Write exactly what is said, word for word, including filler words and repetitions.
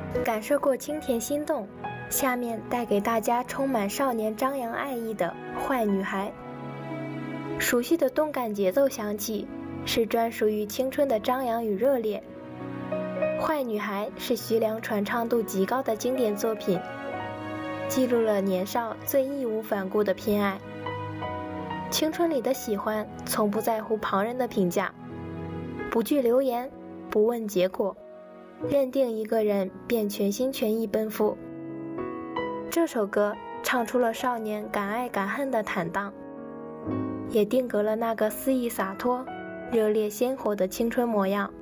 感受过清甜心动，下面带给大家充满少年张扬爱意的《坏女孩》。熟悉的动感节奏响起，是专属于青春的张扬与热烈。《坏女孩》是徐良传唱度极高的经典作品，记录了年少最义无反顾的偏爱。青春里的喜欢，从不在乎旁人的评价，不惧流言，不问结果，认定一个人便全心全意奔赴。这首歌唱出了少年敢爱敢恨的坦荡，也定格了那个肆意洒脱、热烈鲜活的青春模样。